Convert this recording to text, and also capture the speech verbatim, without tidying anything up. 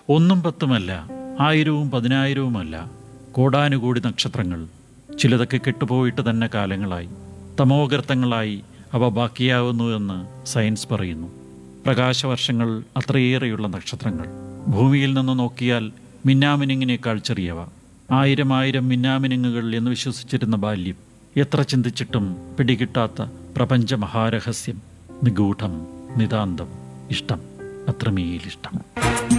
ഒന്നും പത്തുമല്ല, ആയിരവും പതിനായിരവുമല്ല, കോടാനുകോടി നക്ഷത്രങ്ങൾ. ചിലതൊക്കെ കെട്ടുപോയിട്ട് തന്നെ കാലങ്ങളായി. തമോഗർത്തങ്ങളായി അവ ബാക്കിയാവുന്നുവെന്ന് സയൻസ് പറയുന്നു. പ്രകാശവർഷങ്ങൾ അത്രയേറെയുള്ള നക്ഷത്രങ്ങൾ. ഭൂമിയിൽ നിന്ന് നോക്കിയാൽ മിന്നാമിനുങ്ങിനേക്കാൾ ചെറിയവ. ആയിരം ആയിരം മിന്നാമിനുങ്ങുകൾ എന്ന് വിശ്വസിച്ചിരുന്ന ബാല്യം. എത്ര ചിന്തിച്ചിട്ടും പിടികിട്ടാത്ത പ്രപഞ്ച മഹാരഹസ്യം. നിഗൂഢം, നിതാന്തം, ഇഷ്ടം, അത്രമേലിഷ്ടം.